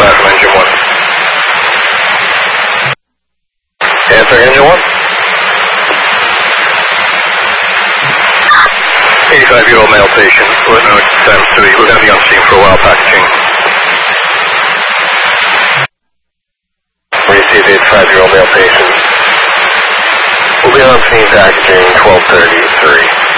85 from engine 1. Answer engine 1. 85-year-old male patient, footnote times 3. We're going to be on scene for a while packaging. Received 85-year-old male patient. We'll be on scene packaging 12:33.